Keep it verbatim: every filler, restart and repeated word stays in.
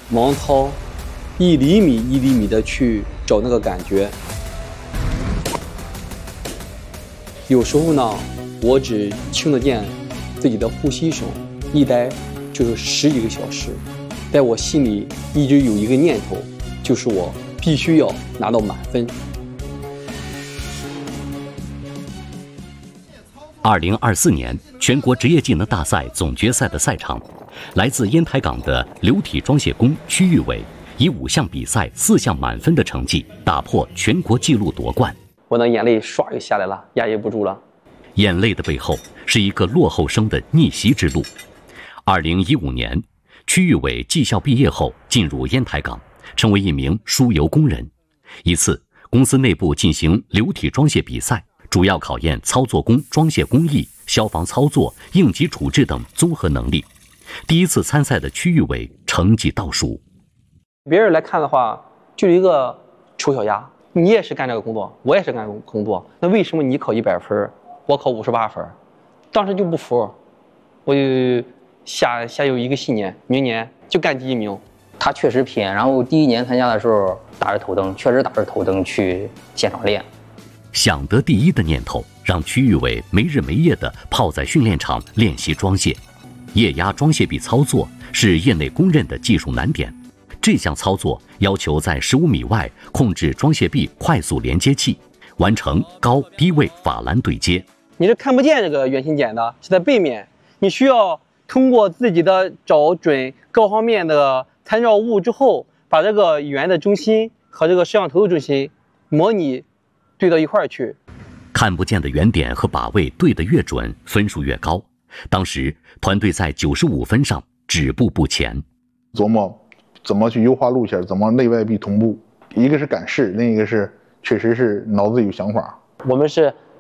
盲操，一厘米一厘米的去找那个感觉。有时候呢，我只听得见自己的呼吸声，一待就是十几个小时。在我心里一直有一个念头，就是我必须要拿到满分。 二零二四年全国职业技能大赛总决赛的赛场，来自烟台港的流体装卸工区域委以五项比赛四项满分的成绩，打破全国纪录夺冠。 我的眼泪唰就下来了，压抑不住了。 眼泪的背后是一个落后生的逆袭之路。二零一五年，区域委技校毕业后进入烟台港，成为一名输油工人。一次，公司内部进行流体装卸比赛，主要考验操作工装卸工艺、消防操作、应急处置等综合能力。第一次参赛的区域委成绩倒数。 别人来看的话，就是一个丑小鸭。你也是干这个工作，我也是干这个工作，那为什么你考一百分，我考五十八分？当时就不服，我就下下有一个信念，明年就干第一名。 他确实拼，然后第一年参加的时候打着头灯，确实打着头灯去现场练。 想得第一的念头让区域委没日没夜地泡在训练场练习装卸。液压装卸臂操作是业内公认的技术难点，这项操作要求在十五米外控制装卸臂快速连接器，完成高低位法兰对接。 你是看不见这个圆形剪的，是在背面，你需要通过自己的找准各方面的参照物之后，把这个圆的中心和这个摄像头的中心模拟对到一块儿去。 看不见的圆点和把位对得越准，分数越高。当时团队在九十五分上止步不前， 琢磨怎么去优化路线，怎么内外臂同步，一个是赶试，另一个是确实是脑子有想法。 我们是